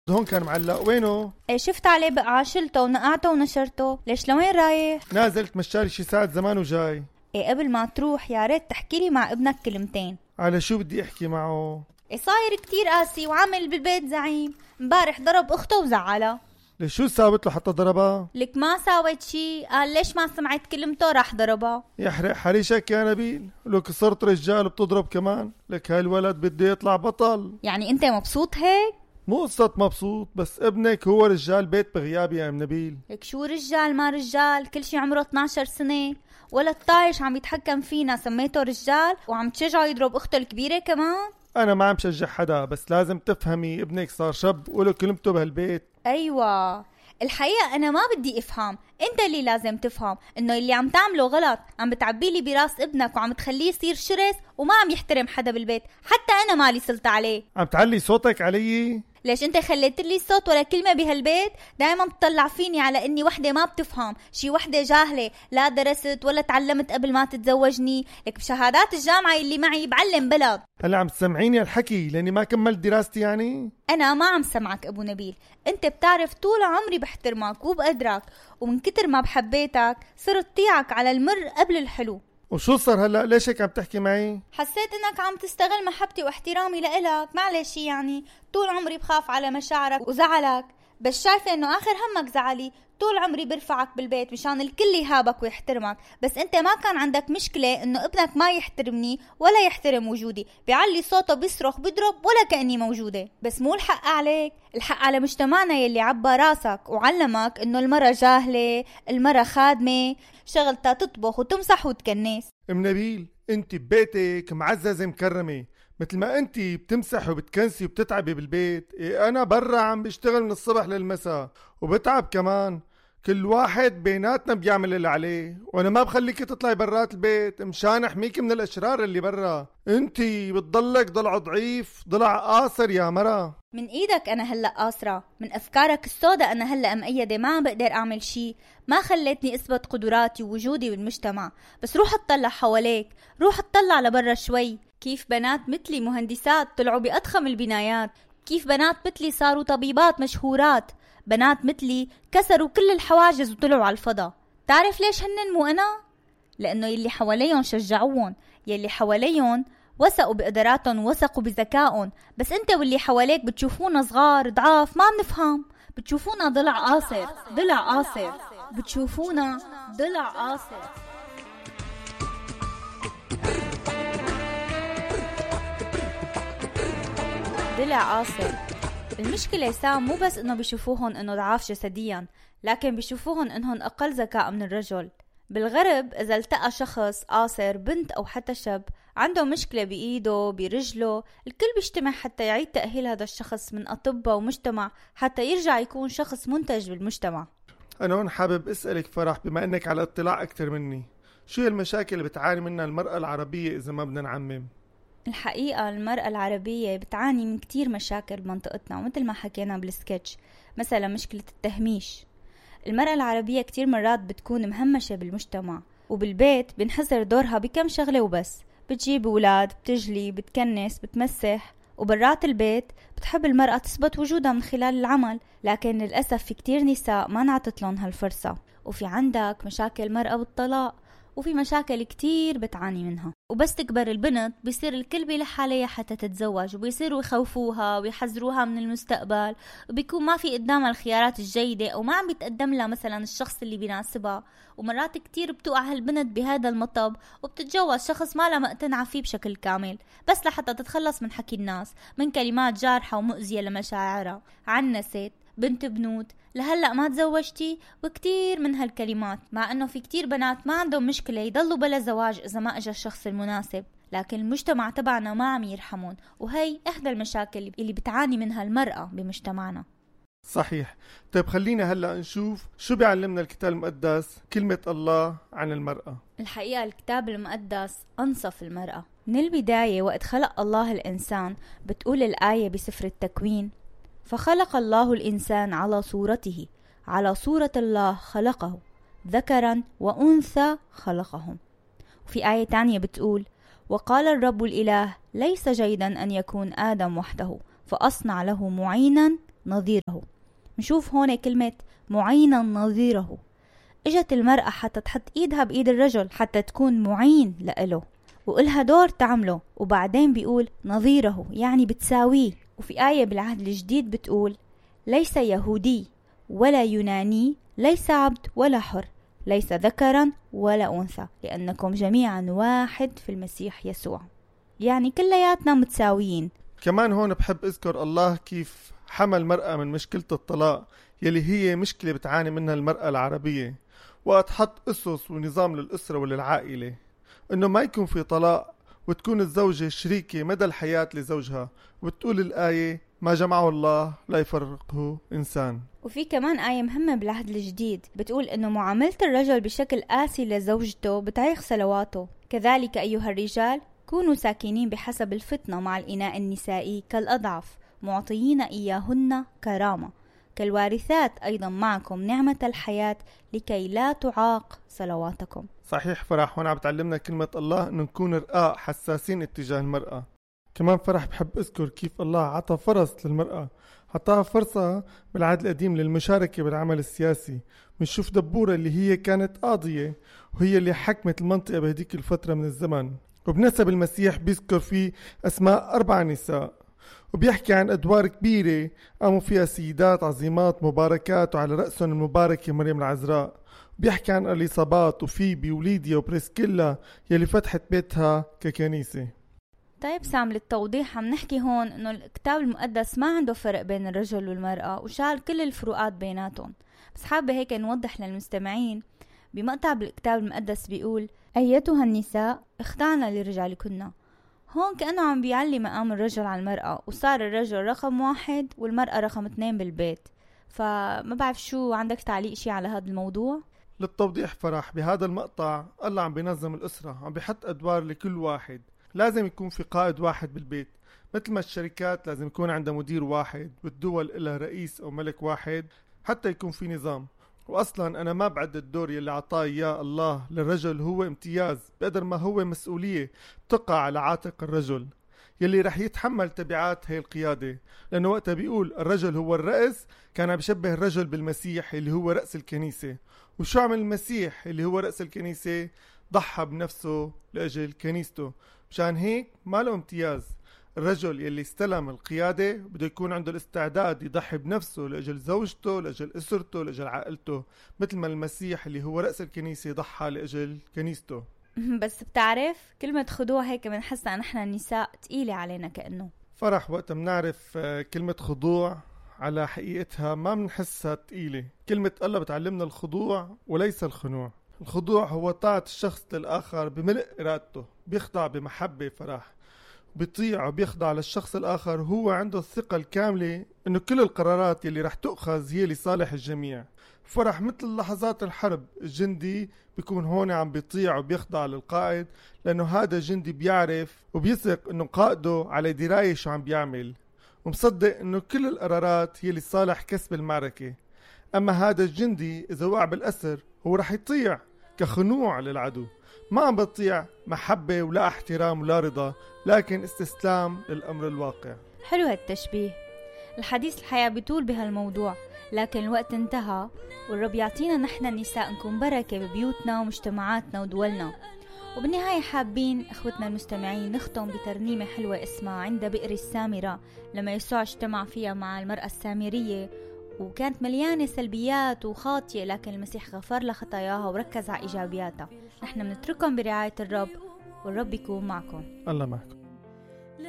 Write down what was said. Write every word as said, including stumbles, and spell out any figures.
هون كان معلق. وينه؟ ايه شفت عليه بقعة، شلته ونقعته ونشرته. ليش لوين رايح؟ نازلت مشاري شي ساعة زمان وجاي. ايه قبل ما تروح يا ريت تحكي لي مع ابنك كلمتين. على شو بدي احكي معه؟ ايه صاير كتير قاسي وعامل بالبيت زعيم. امبارح ضرب اخته وزعلها. ليش شو ساوت له حتى ضربها؟ لك ما ساوت شي، قال ليش ما سمعت كلمته راح ضربها. يحرق حريشك يا نبيل، لك صرت رجال بتضرب كمان. لك هالولد بده يطلع بطل. يعني انت مبسوط هيك؟ مو قصة مبسوط، بس ابنك هو رجال بيت بغيابي يا ام نبيل. لك شو رجال ما رجال، كل شي عمره اثناشر سنة. ولا الطايش عم يتحكم فينا سميته رجال وعم تشجعه يضرب اخته الكبيرة كمان. انا ما عم شجع حدا، بس لازم تفهمي ابنك صار شاب وله كلمته بهالبيت. ايوه الحقيقة انا ما بدي افهم، انت اللي لازم تفهم انه اللي عم تعمله غلط. عم بتعبي لي براس ابنك وعم تخليه يصير شرس وما عم يحترم حدا بالبيت، حتى انا مالي سلطة عليه. عم تعلي صوتك علي؟ ليش انت خليت لي صوت ولا كلمة بهالبيت؟ دايما بتطلع فيني على اني وحدة ما بتفهم، شي وحدة جاهلة لا درست ولا تعلمت قبل ما تتزوجني. لك بشهادات الجامعة اللي معي بعلم بلد. هلا عم تسمعيني الحكي لاني ما كملت دراستي يعني؟ انا ما عم سمعك ابو نبيل، انت بتعرف طول عمري بحترمك وبقدرك، ومن كتر ما بحبيتك صرت طيعك على المر قبل الحلو. وشو صار هلا؟ ليش هيك عم تحكي معي؟ حسيت انك عم تستغل محبتي واحترامي لإلك. معلش يعني طول عمري بخاف على مشاعرك وزعلك، بس شايفة انه اخر همك زعلي. طول عمري برفعك بالبيت مشان الكل يهابك ويحترمك، بس انت ما كان عندك مشكلة انه ابنك ما يحترمني ولا يحترم وجودي. بيعلي صوته بيصرخ بيضرب ولا كأني موجودة. بس مو الحق عليك، الحق على مجتمعنا يلي عبى راسك وعلمك انه المرة جاهلة، المرة خادمة، شغلتها تطبخ وتمسح وتكنس. ام نبيل انت ببيتك معززة مكرمة، مثل ما انت بتمسح وبتكنسي وبتتعبي بالبيت. إيه انا برا عم بشتغل من الصبح للمساء وبتعب كمان. كل واحد بيناتنا بيعمل اللي عليه، وانا ما بخليك تطلعي برات البيت مشان احميك من الاشرار اللي برا. انتي بتضلك ضلع ضعيف، ضلع قاصر يا مرا. من ايدك انا هلأ قاصرة، من افكارك السوداء انا هلأ مقيدة، ما عم بقدر اعمل شي. ما خليتني اثبت قدراتي ووجودي بالمجتمع. بس روح اطلع حواليك، روح اطلع لبرا شوي. كيف بنات مثلي مهندسات طلعوا بأضخم البنايات، كيف بنات مثلي صاروا طبيبات مشهورات، بنات مثلي كسروا كل الحواجز وطلعوا على الفضاء. تعرف ليش هنن مو أنا؟ لأنه يلي حواليهم شجعوهم، يلي حواليهم وثقوا بقدراتهم ووثقوا بذكائهم. بس انت واللي حواليك بتشوفونا صغار ضعاف، ما بنفهم. بتشوفونا ضلع قاصر، ضلع قاصر، بتشوفونا ضلع قاصر. ضلع قاصر. المشكلة سام مو بس انه بيشوفوهن انه ضعاف جسديا، لكن بيشوفوهن انهن اقل ذكاء من الرجل. بالغرب اذا التقى شخص قاصر، بنت او حتى شاب عنده مشكلة بايده برجله، الكل بيجتمع حتى يعيد تأهيل هذا الشخص من اطباء ومجتمع حتى يرجع يكون شخص منتج بالمجتمع. انا هون حابب اسألك فرح، بما انك على اطلاع اكثر مني، شو هي المشاكل اللي بتعاني منها المرأة العربية اذا ما بدنا نعمم؟ الحقيقة المرأة العربية بتعاني من كتير مشاكل بمنطقتنا، ومثل ما حكينا بالسكتش. مثلا مشكلة التهميش. المرأة العربية كتير مرات بتكون مهمشة بالمجتمع، وبالبيت بنحصر دورها بكم شغلة وبس. بتجيب أولاد، بتجلي، بتكنس، بتمسح. وبرات البيت بتحب المرأة تثبت وجودها من خلال العمل، لكن للأسف في كتير نساء ما نعطت لهم هالفرصة. وفي عندك مشاكل مرأة بالطلاق، وفي مشاكل كتير بتعاني منها. وبس تكبر البنت بيصير الكل بيلح عليها حتى تتزوج، وبيصيروا يخوفوها ويحذروها من المستقبل، وبيكون ما في قدامها الخيارات الجيدة، أو ما عم بيتقدم لها مثلا الشخص اللي بيناسبها. ومرات كتير بتوقع هالبنت بهذا المطب وبتتجوز شخص ما لها مقتنعة فيه بشكل كامل، بس لحتى تتخلص من حكي الناس، من كلمات جارحة ومؤذية لمشاعرها. عنست، بنت بنوت، لهلأ ما تزوجتي، وكتير من هالكلمات. مع انه في كتير بنات ما عندهم مشكلة يضلوا بلا زواج اذا ما اجى الشخص المناسب، لكن المجتمع تبعنا ما عم يرحمون، وهي احدى المشاكل اللي بتعاني منها المرأة بمجتمعنا. صحيح. طيب خلينا هلأ نشوف شو بيعلمنا الكتاب المقدس، كلمة الله عن المرأة. الحقيقة الكتاب المقدس أنصف المرأة من البداية. وقت خلق الله الإنسان بتقول الآية بسفر التكوين: فخلق الله الإنسان على صورته، على صورة الله خلقه، ذكرا وأنثى خلقهم. وفي آية تانية بتقول: وقال الرب الإله ليس جيدا أن يكون آدم وحده، فأصنع له معينا نظيره. نشوف هون كلمة معينا نظيره. اجت المرأة حتى تحط ايدها بايد الرجل حتى تكون معين لإله وإلها دور تعمله، وبعدين بيقول نظيره يعني بتساويه. وفي آية بالعهد الجديد بتقول ليس يهودي ولا يوناني، ليس عبد ولا حر، ليس ذكرا ولا أنثى، لأنكم جميعا واحد في المسيح يسوع. يعني كلياتنا متساويين. كمان هون بحب أذكر الله كيف حمى المرأة من مشكلة الطلاق يلي هي مشكلة بتعاني منها المرأة العربية، وقت حط أسس ونظام للأسرة وللعائلة إنه ما يكون في طلاق، وتكون الزوجة شريكة مدى الحياة لزوجها. وتقول الآية ما جمعه الله لا يفرقه إنسان. وفي كمان آية مهمة بالعهد الجديد بتقول إنه معاملة الرجل بشكل قاسي لزوجته بتعيق صلواته. كذلك أيها الرجال كونوا ساكنين بحسب الفطنة مع الإناء النسائي كالأضعف، معطيين إياهن كرامة، كالوارثات أيضا معكم نعمة الحياة لكي لا تعاق صلواتكم. صحيح فرح، هون عم بتعلمنا كلمة الله إنه نكون رقاق حساسين اتجاه المرأة. كمان فرح بحب أذكر كيف الله عطى فرص للمرأة، عطاها فرصة بالعهد القديم للمشاركة بالعمل السياسي. بنشوف دبورة اللي هي كانت قاضية وهي اللي حكمت المنطقة بهديك الفترة من الزمن. وبنسب المسيح بيذكر فيه أسماء أربع نساء، وبيحكي عن أدوار كبيرة قاموا فيها سيدات عظيمات مباركات، وعلى رأسهم المباركة مريم العذراء. بيحكي عن أليصابات وفيبي وليديا وبريسكيلا يلي فتحت بيتها ككنيسة. طيب سام، للتوضيح عم نحكي هون انه الكتاب المقدس ما عنده فرق بين الرجل والمرأة وشال كل الفروقات بيناتهم، بس حابة هيك نوضح للمستمعين بمقطع بالكتاب المقدس بيقول أيتها النساء اخضعن لرجالكن. هون كأنه عم بيعلي مقام الرجل على المرأة، وصار الرجل رقم واحد والمرأة رقم اثنين بالبيت. فما بعرف شو عندك تعليق شي على هذا الموضوع؟ للتوضيح فرح، بهذا المقطع الله عم بينظم الأسرة، عم بيحط أدوار لكل واحد. لازم يكون في قائد واحد بالبيت، مثل ما الشركات لازم يكون عندها مدير واحد، والدول إلها رئيس أو ملك واحد حتى يكون في نظام. وأصلا أنا ما بعد الدور يلي عطاه إياه الله للرجل هو امتياز، بقدر ما هو مسؤولية تقع على عاتق الرجل يلي رح يتحمل تبعات هاي القيادة. لأنه وقتها بيقول الرجل هو الرأس، كان بيشبه الرجل بالمسيح اللي هو رأس الكنيسة. وشو عمل المسيح اللي هو رأس الكنيسة؟ ضحى بنفسه لأجل كنيسته. مشان هيك ما له امتياز. الرجل يلي استلم القيادة بده يكون عنده الاستعداد يضحي بنفسه لأجل زوجته، لأجل أسرته، لأجل عائلته، مثل ما المسيح اللي هو رأس الكنيسة ضحى لأجل كنيسته. بس بتعرف كلمة خضوع هيك بنحسها نحن النساء تقيلة علينا كأنه. فرح وقت بنعرف كلمة خضوع على حقيقتها ما بنحسها تقيلة. كلمة الله بتعلمنا الخضوع وليس الخنوع. الخضوع هو طاعة الشخص للآخر بملء إرادته، بيخضع بمحبة فرح، بيطيع وبيخضع للشخص الآخر. هو عنده الثقة الكاملة إنه كل القرارات يلي رح تؤخذ هي لصالح الجميع. فرح مثل لحظات الحرب، الجندي بيكون هون عم بيطيع وبيخضع للقائد، لأنه هذا الجندي بيعرف وبيثق إنه قائده على دراية شو عم بيعمل، ومصدق إنه كل القرارات هي لصالح كسب المعركة. أما هذا الجندي إذا وقع بالأسر هو رح يطيع كخنوع للعدو، ما عم بطيع محبة ولا احترام ولا رضا، لكن استسلام للأمر الواقع. حلو هالتشبيه. الحديث الحياة بيطول بهالموضوع، لكن الوقت انتهى، والرب يعطينا نحن النساء نكون بركة ببيوتنا ومجتمعاتنا ودولنا. وبالنهاية حابين اخوتنا المستمعين نختم بترنيمة حلوة اسمها عند بئر السامرة، لما يسوع اجتمع فيها مع المرأة السامرية وكانت مليانة سلبيات وخاطئة، لكن المسيح غفر لها خطاياها وركز على إيجابياتها. نحن بنترككم برعاية الرب، والرب يكون معكم. الله معكم.